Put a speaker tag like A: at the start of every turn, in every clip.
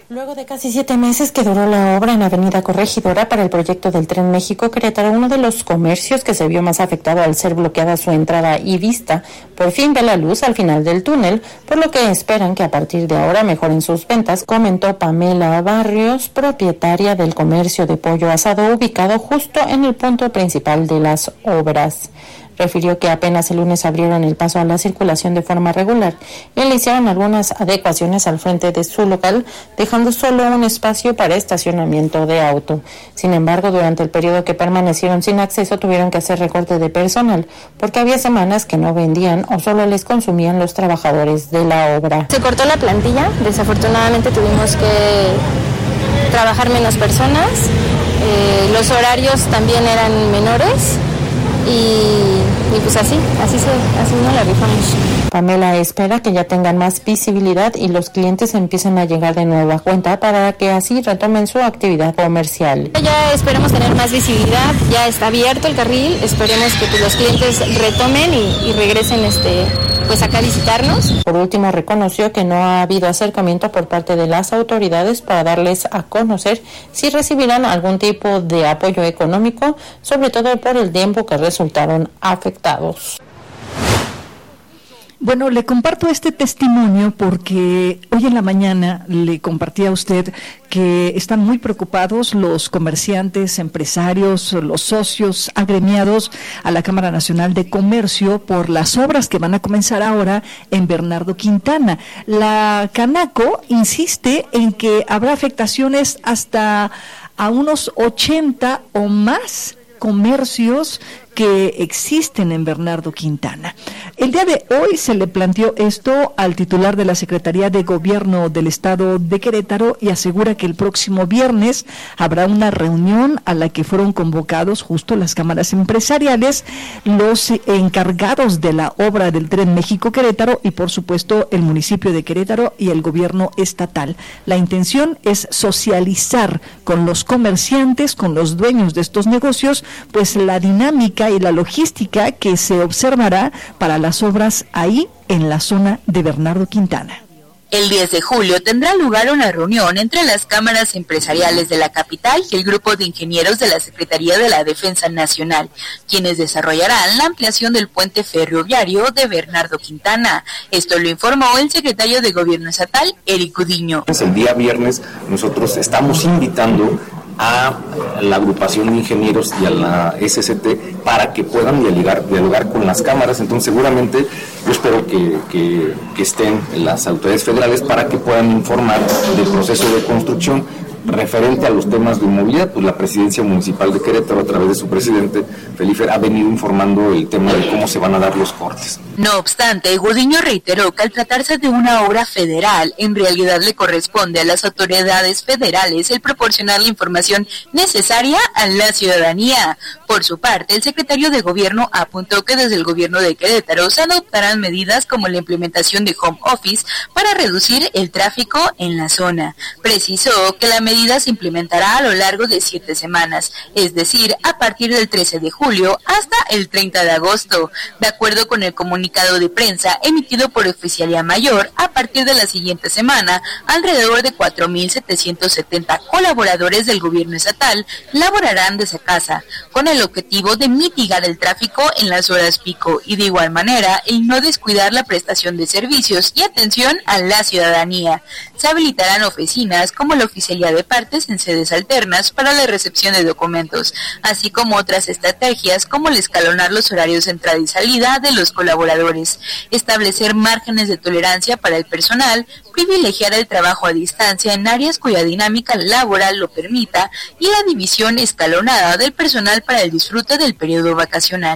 A: Luego de casi 7 meses que duró la obra en Avenida Corregidora para el proyecto del Tren México-Querétaro, uno de los comercios que se vio más afectado al ser bloqueada su entrada y vista, por fin ve la luz al final del túnel, por lo que esperan que a partir de ahora mejoren sus ventas, comentó Pamela Barrios, propietaria del comercio de pollo asado ubicado justo en el punto principal de las obras. Refirió que apenas el lunes abrieron el paso a la circulación de forma regular y le hicieron algunas adecuaciones al frente de su local, dejando solo un espacio para estacionamiento de auto. Sin embargo, durante el periodo que permanecieron sin acceso, tuvieron que hacer recorte de personal, porque había semanas que no vendían o solo les consumían los trabajadores de la obra.
B: Se cortó la plantilla, desafortunadamente tuvimos que trabajar menos personas, los horarios también eran menores. Y pues así no la rifamos.
A: Pamela espera que ya tengan más visibilidad y los clientes empiecen a llegar de nuevo a cuenta para que así retomen su actividad comercial.
B: Ya esperemos tener más visibilidad, ya está abierto el carril, esperemos que los clientes retomen y regresen pues acá a visitarnos.
A: Por último, reconoció que no ha habido acercamiento por parte de las autoridades para darles a conocer si recibirán algún tipo de apoyo económico, sobre todo por el tiempo que resultaron afectados.
C: Bueno, le comparto este testimonio porque hoy en la mañana le compartí a usted que están muy preocupados los comerciantes, empresarios, los socios agremiados a la Cámara Nacional de Comercio por las obras que van a comenzar ahora en Bernardo Quintana. La Canaco insiste en que habrá afectaciones hasta a unos 80 o más comercios que existen en Bernardo Quintana. El día de hoy se le planteó esto al titular de la Secretaría de Gobierno del Estado de Querétaro y asegura que el próximo viernes habrá una reunión a la que fueron convocados justo las cámaras empresariales, los encargados de la obra del Tren México-Querétaro y por supuesto el municipio de Querétaro y el gobierno estatal. La intención es socializar con los comerciantes, con los dueños de estos negocios, pues la dinámica y la logística que se observará para las obras ahí en la zona de Bernardo Quintana.
D: El 10 de julio tendrá lugar una reunión entre las cámaras empresariales de la capital y el grupo de ingenieros de la Secretaría de la Defensa Nacional, quienes desarrollarán la ampliación del puente ferroviario de Bernardo Quintana. Esto lo informó el secretario de Gobierno Estatal, Eric Gudiño.
E: El día viernes nosotros estamos invitando a la agrupación de ingenieros y a la SCT para que puedan dialogar con las cámaras. Entonces seguramente yo espero que estén las autoridades federales para que puedan informar del proceso de construcción referente a los temas de movilidad. Pues la presidencia municipal de Querétaro, a través de su presidente Felifer, ha venido informando el tema de cómo se van a dar los cortes.
D: No obstante, Gudiño reiteró que al tratarse de una obra federal, en realidad le corresponde a las autoridades federales el proporcionar la información necesaria a la ciudadanía. Por su parte, el secretario de Gobierno apuntó que desde el gobierno de Querétaro se adoptarán medidas como la implementación de home office para reducir el tráfico en la zona. Precisó que la medida se implementará a lo largo de 7 semanas, es decir, a partir del 13 de julio hasta el 30 de agosto. De acuerdo con el comunicado de prensa emitido por Oficialía Mayor, a partir de la siguiente semana, alrededor de 4,770 colaboradores del gobierno estatal laborarán desde casa, con el objetivo de mitigar el tráfico en las horas pico y de igual manera el no descuidar la prestación de servicios y atención a la ciudadanía. Se habilitarán oficinas como la Oficialía de Partes en sedes alternas para la recepción de documentos, así como otras estrategias como el escalonar los horarios de entrada y salida de los colaboradores, establecer márgenes de tolerancia para el personal, privilegiar el trabajo a distancia en áreas cuya dinámica laboral lo permita y la división escalonada del personal para el disfrute del periodo vacacional.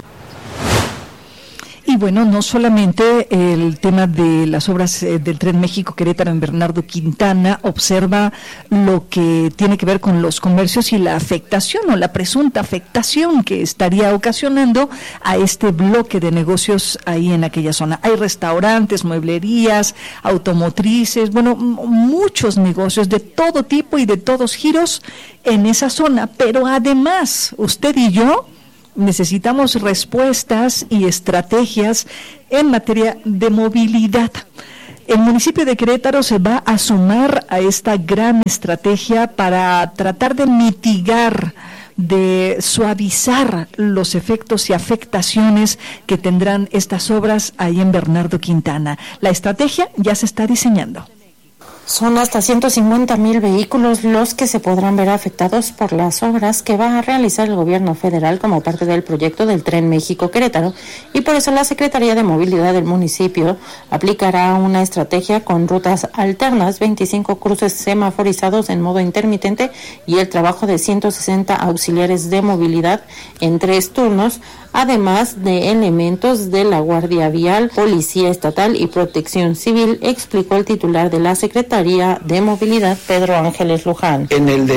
C: Y bueno, no solamente el tema de las obras del Tren México-Querétaro en Bernardo Quintana, observa lo que tiene que ver con los comercios y la afectación o la presunta afectación que estaría ocasionando a este bloque de negocios ahí en aquella zona. Hay restaurantes, mueblerías, automotrices, bueno, muchos negocios de todo tipo y de todos giros en esa zona, pero además, usted y yo necesitamos respuestas y estrategias en materia de movilidad. El municipio de Querétaro se va a sumar a esta gran estrategia para tratar de mitigar, de suavizar los efectos y afectaciones que tendrán estas obras ahí en Bernardo Quintana. La estrategia ya se está diseñando.
A: Son hasta 150,000 vehículos los que se podrán ver afectados por las obras que va a realizar el gobierno federal como parte del proyecto del Tren México-Querétaro, y por eso la Secretaría de Movilidad del municipio aplicará una estrategia con rutas alternas, 25 cruces semaforizados en modo intermitente y el trabajo de 160 auxiliares de movilidad en 3 turnos, además de elementos de la Guardia Vial, Policía Estatal y Protección Civil, explicó el titular de la Secretaría de Movilidad, Pedro Ángeles Luján.
F: En el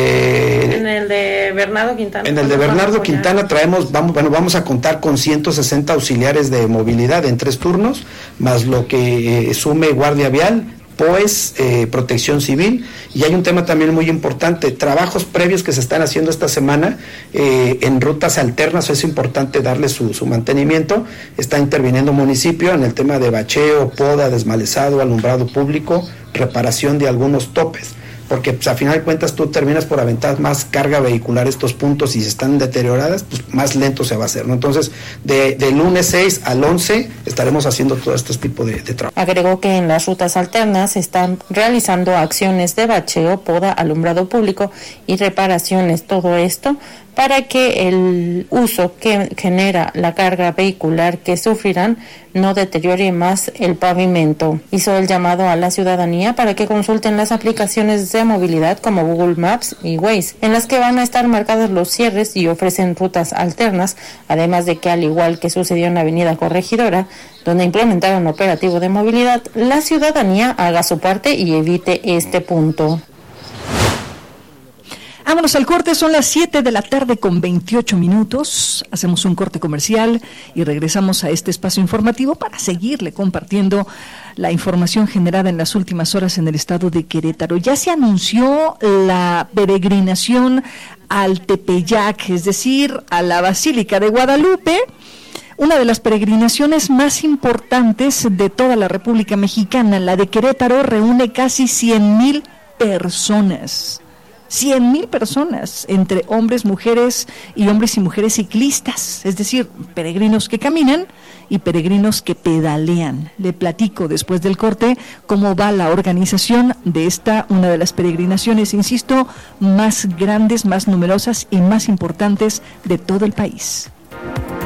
F: de
A: Bernardo Quintana.
F: En el de Bernardo Quintana vamos a contar con 160 auxiliares de movilidad en 3 turnos, más lo que sume Guardia Vial, pues Protección Civil. Y hay un tema también muy importante, trabajos previos que se están haciendo esta semana en rutas alternas. Es importante darle su mantenimiento. Está interviniendo municipio en el tema de bacheo, poda, desmalezado, alumbrado público, reparación de algunos topes, porque pues, a final de cuentas tú terminas por aventar más carga vehicular a estos puntos, y si están deterioradas, pues más lento se va a hacer, ¿no? Entonces, de lunes 6 al 11 estaremos haciendo todo este tipo de trabajo.
A: Agregó que en las rutas alternas se están realizando acciones de bacheo, poda, alumbrado público y reparaciones, todo esto para que el uso que genera la carga vehicular que sufrirán no deteriore más el pavimento. Hizo el llamado a la ciudadanía para que consulten las aplicaciones de movilidad como Google Maps y Waze, en las que van a estar marcados los cierres y ofrecen rutas alternas, además de que, al igual que sucedió en la avenida Corregidora, donde implementaron operativo de movilidad, la ciudadanía haga su parte y evite este punto.
C: Vámonos al corte, son las 7 de la tarde con 28 minutos. Hacemos un corte comercial y regresamos a este espacio informativo para seguirle compartiendo la información generada en las últimas horas en el estado de Querétaro. Ya se anunció la peregrinación al Tepeyac, es decir, a la Basílica de Guadalupe, una de las peregrinaciones más importantes de toda la República Mexicana. La de Querétaro reúne casi 100,000 personas. 100,000 personas, entre hombres, mujeres y hombres y mujeres ciclistas, es decir, peregrinos que caminan y peregrinos que pedalean. Le platico después del corte cómo va la organización de esta, una de las peregrinaciones, insisto, más grandes, más numerosas y más importantes de todo el país.